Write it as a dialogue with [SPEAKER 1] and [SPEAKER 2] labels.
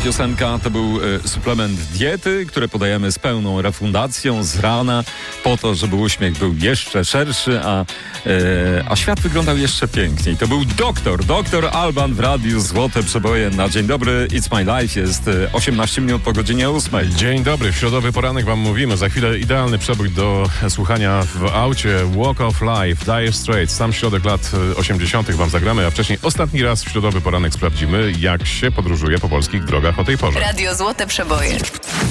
[SPEAKER 1] piosenka to był suplement diety, które podajemy z pełną refundacją z rana po to, żeby uśmiech był jeszcze szerszy, a świat wyglądał jeszcze piękniej. To był doktor Alban w radiu Złote Przeboje na Dzień Dobry, It's My Life. Jest 18 minut po godzinie 8.
[SPEAKER 2] Dzień dobry, w środowy poranek wam mówimy. Za chwilę idealny przebój do słuchania w aucie. Walk of Life, Dire Straits. Sam środek lat 80. wam zagramy, a wcześniej ostatni raz w środowy poranek sprawdzimy, jak się podróżuje po polskich drogach o tej porze.
[SPEAKER 3] Radio Złote Przeboje.